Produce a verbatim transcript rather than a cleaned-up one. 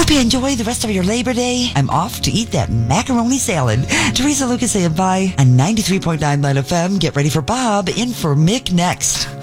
Hope you enjoy the rest of your Labor Day. I'm off to eat that macaroni salad. Teresa Lucas saying bye on ninety-three point nine Line F M. Get ready for Bob in for Mick next.